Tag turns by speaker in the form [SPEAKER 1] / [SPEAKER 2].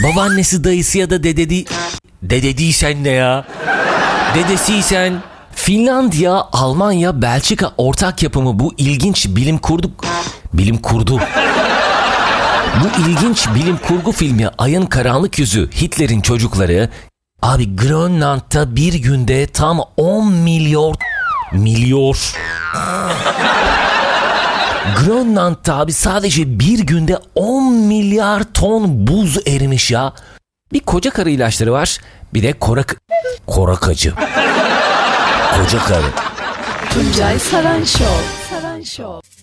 [SPEAKER 1] babaannesi, dayısı ya da dedediysen de ya. Dedesiysen. Finlandiya, Almanya, Belçika ortak yapımı bu ilginç bilim kurgu filmi Ayın Karanlık Yüzü, Hitler'in Çocukları. Abi Grönland'da bir günde tam 10 milyon Grönland'da abi sadece bir günde 10 milyar ton buz erimiş ya. Bir koca karı ilaçları var. Bir de korakacı. Koca karı.
[SPEAKER 2] Tuncay Saran Show.